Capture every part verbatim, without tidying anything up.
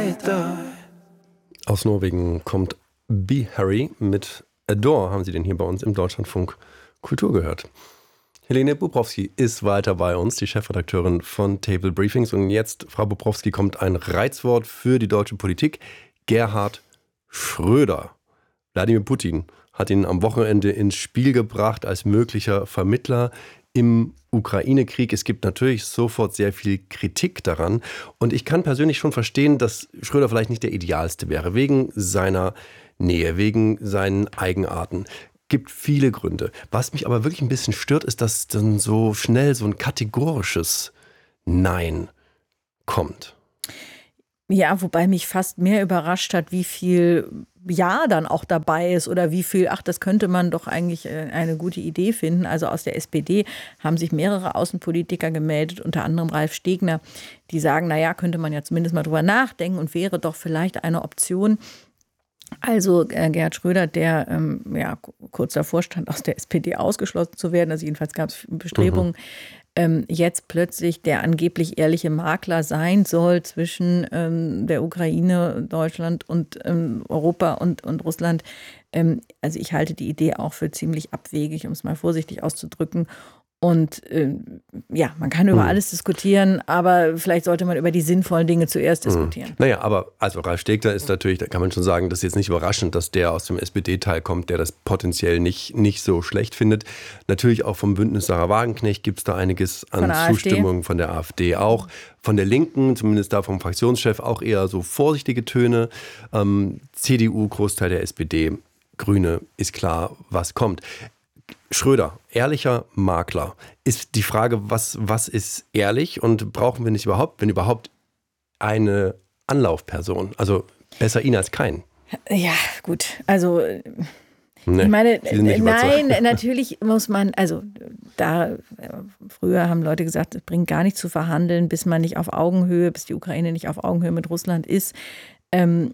Aus Norwegen kommt Be Harry mit Adore, haben Sie den hier bei uns im Deutschlandfunk Kultur gehört. Helene Bubrowski ist weiter bei uns, die Chefredakteurin von Table Briefings. Und jetzt, Frau Bubrowski, kommt ein Reizwort für die deutsche Politik. Gerhard Schröder. Wladimir Putin hat ihn am Wochenende ins Spiel gebracht als möglicher Vermittler im Ukraine-Krieg. Es gibt natürlich sofort sehr viel Kritik daran. Und ich kann persönlich schon verstehen, dass Schröder vielleicht nicht der Idealste wäre, wegen seiner Nähe, wegen seinen Eigenarten. Gibt viele Gründe. Was mich aber wirklich ein bisschen stört, ist, dass dann so schnell so ein kategorisches Nein kommt. Ja, wobei mich fast mehr überrascht hat, wie viel Ja dann auch dabei ist oder wie viel, ach, das könnte man doch eigentlich eine gute Idee finden. Also aus der S P D haben sich mehrere Außenpolitiker gemeldet, unter anderem Ralf Stegner, die sagen, naja, könnte man ja zumindest mal drüber nachdenken und wäre doch vielleicht eine Option. Also äh, Gerhard Schröder, der ähm, ja, kurz davor stand, aus der S P D ausgeschlossen zu werden, also jedenfalls gab es Bestrebungen, mhm. ähm, jetzt plötzlich der angeblich ehrliche Makler sein soll zwischen ähm, der Ukraine, Deutschland und ähm, Europa und, und Russland. Ähm, also ich halte die Idee auch für ziemlich abwegig, um es mal vorsichtig auszudrücken. Und äh, ja, man kann über mhm. alles diskutieren, aber vielleicht sollte man über die sinnvollen Dinge zuerst diskutieren. Mhm. Naja, aber also Ralf Stegner ist natürlich, da kann man schon sagen, das ist jetzt nicht überraschend, dass der aus dem S P D-Teil kommt, der das potenziell nicht, nicht so schlecht findet. Natürlich auch vom Bündnis Sarah Wagenknecht gibt es da einiges an Zustimmung, von der AfD auch. Von der Linken, zumindest da vom Fraktionschef, auch eher so vorsichtige Töne. Ähm, C D U, Großteil der S P D, Grüne, ist klar, was kommt. Schröder, ehrlicher Makler, ist die Frage, was, was ist ehrlich und brauchen wir nicht überhaupt, wenn überhaupt, eine Anlaufperson? Also besser ihn als keinen. Ja, gut, also nee, ich meine, nein, natürlich muss man, also da, früher haben Leute gesagt, es bringt gar nichts zu verhandeln, bis man nicht auf Augenhöhe, bis die Ukraine nicht auf Augenhöhe mit Russland ist. Ähm,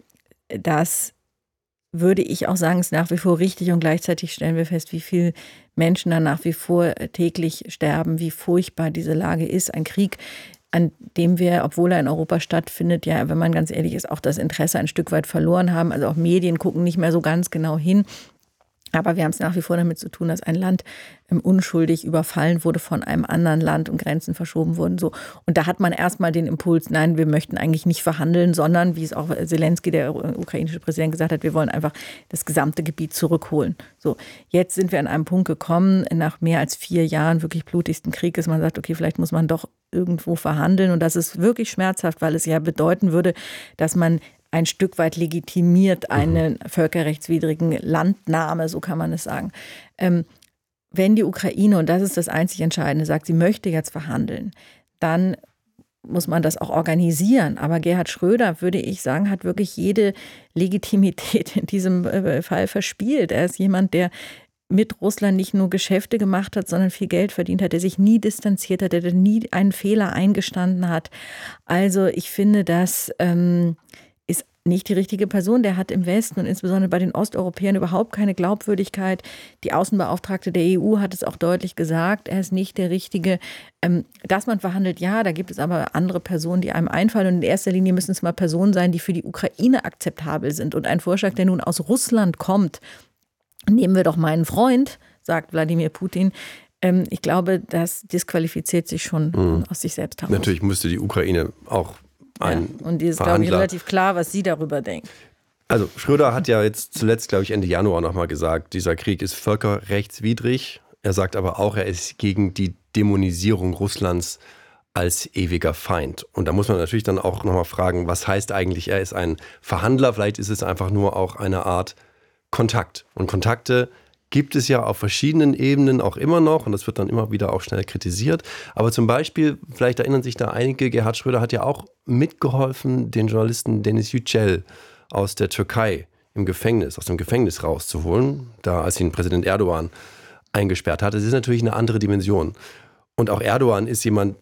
das würde ich auch sagen, ist nach wie vor richtig und gleichzeitig stellen wir fest, wie viele Menschen da nach wie vor täglich sterben, wie furchtbar diese Lage ist. Ein Krieg, an dem wir, obwohl er in Europa stattfindet, ja, wenn man ganz ehrlich ist, auch das Interesse ein Stück weit verloren haben. Also auch Medien gucken nicht mehr so ganz genau hin. Aber wir haben es nach wie vor damit zu tun, dass ein Land ähm, unschuldig überfallen wurde von einem anderen Land und Grenzen verschoben wurden. So. Und da hat man erstmal den Impuls, nein, wir möchten eigentlich nicht verhandeln, sondern, wie es auch Zelensky, der ukrainische Präsident, gesagt hat, wir wollen einfach das gesamte Gebiet zurückholen. So, jetzt sind wir an einem Punkt gekommen, nach mehr als vier Jahren wirklich blutigsten Krieges, man sagt, okay, vielleicht muss man doch irgendwo verhandeln. Und das ist wirklich schmerzhaft, weil es ja bedeuten würde, dass man ein Stück weit legitimiert einen mhm. völkerrechtswidrigen Landnahme, so kann man es sagen. Ähm, wenn die Ukraine, und das ist das einzig Entscheidende, sagt, sie möchte jetzt verhandeln, dann muss man das auch organisieren. Aber Gerhard Schröder, würde ich sagen, hat wirklich jede Legitimität in diesem Fall verspielt. Er ist jemand, der mit Russland nicht nur Geschäfte gemacht hat, sondern viel Geld verdient hat, der sich nie distanziert hat, der nie einen Fehler eingestanden hat. Also ich finde, das ähm, ist nicht die richtige Person. Der hat im Westen und insbesondere bei den Osteuropäern überhaupt keine Glaubwürdigkeit. Die Außenbeauftragte der E U hat es auch deutlich gesagt. Er ist nicht der Richtige. Ähm, dass man verhandelt, ja, da gibt es aber andere Personen, die einem einfallen. Und in erster Linie müssen es mal Personen sein, die für die Ukraine akzeptabel sind. Und ein Vorschlag, der nun aus Russland kommt, nehmen wir doch meinen Freund, sagt Wladimir Putin. Ähm, ich glaube, das disqualifiziert sich schon mhm. aus sich selbst heraus. Natürlich müsste die Ukraine auch ein ja, und die ist, glaube ich, relativ klar, was sie darüber denkt. Also Schröder hat ja jetzt zuletzt, glaube ich, Ende Januar nochmal gesagt, dieser Krieg ist völkerrechtswidrig. Er sagt aber auch, er ist gegen die Dämonisierung Russlands als ewiger Feind. Und da muss man natürlich dann auch nochmal fragen, was heißt eigentlich, er ist ein Verhandler? Vielleicht ist es einfach nur auch eine Art Kontakt. Und Kontakte gibt es ja auf verschiedenen Ebenen auch immer noch und das wird dann immer wieder auch schnell kritisiert. Aber zum Beispiel, vielleicht erinnern sich da einige, Gerhard Schröder hat ja auch mitgeholfen, den Journalisten Deniz Yücel aus der Türkei im Gefängnis, aus dem Gefängnis rauszuholen, da als ihn Präsident Erdogan eingesperrt hat. Das ist natürlich eine andere Dimension. Und auch Erdogan ist jemand,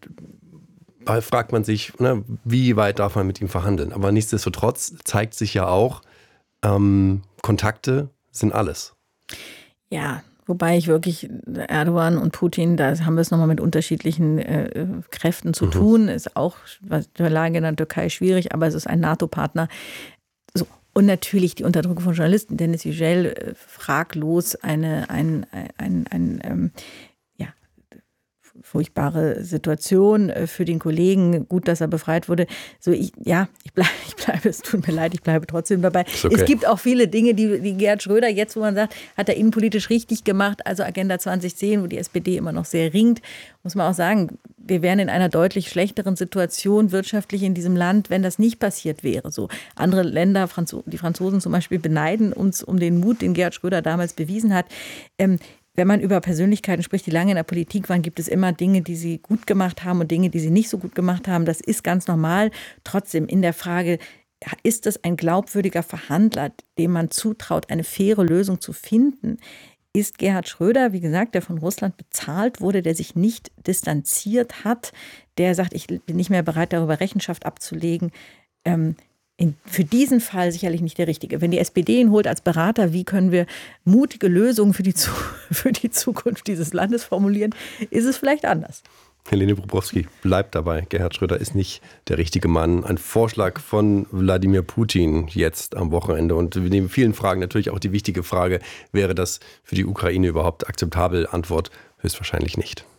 da fragt man sich, ne, wie weit darf man mit ihm verhandeln? Aber nichtsdestotrotz zeigt sich ja auch, ähm, Kontakte sind alles. Ja, Wobei ich wirklich Erdogan und Putin, da haben wir es nochmal mit unterschiedlichen äh, Kräften zu mhm. tun. Ist auch was der Lage in der Türkei schwierig, aber es ist ein NATO-Partner. So. Und natürlich die Unterdrückung von Journalisten. Denis Yücel, äh, fraglos eine, ein, ein, ein, ein ähm, ja, furchtbare Situation für den Kollegen. Gut, dass er befreit wurde. So, ich, ja, ich bleibe, ich bleibe, es tut mir leid, ich bleibe trotzdem dabei. Okay. Es gibt auch viele Dinge, die, die Gerhard Schröder jetzt, wo man sagt, hat er innenpolitisch richtig gemacht. Also Agenda zwanzig zehn, wo die S P D immer noch sehr ringt, muss man auch sagen, wir wären in einer deutlich schlechteren Situation wirtschaftlich in diesem Land, wenn das nicht passiert wäre. So andere Länder, die Franzosen zum Beispiel, beneiden uns um den Mut, den Gerhard Schröder damals bewiesen hat. Ähm, Wenn man über Persönlichkeiten spricht, die lange in der Politik waren, gibt es immer Dinge, die sie gut gemacht haben und Dinge, die sie nicht so gut gemacht haben. Das ist ganz normal. Trotzdem in der Frage, ist es ein glaubwürdiger Verhandler, dem man zutraut, eine faire Lösung zu finden? Ist Gerhard Schröder, wie gesagt, der von Russland bezahlt wurde, der sich nicht distanziert hat, der sagt, ich bin nicht mehr bereit, darüber Rechenschaft abzulegen, ähm, In, für diesen Fall sicherlich nicht der richtige. Wenn die S P D ihn holt als Berater, wie können wir mutige Lösungen für die, für die Zukunft dieses Landes formulieren, ist es vielleicht anders. Helene Bobrowski bleibt dabei. Gerhard Schröder ist nicht der richtige Mann. Ein Vorschlag von Wladimir Putin jetzt am Wochenende. Und neben vielen Fragen natürlich auch die wichtige Frage, wäre das für die Ukraine überhaupt akzeptabel? Antwort höchstwahrscheinlich nicht.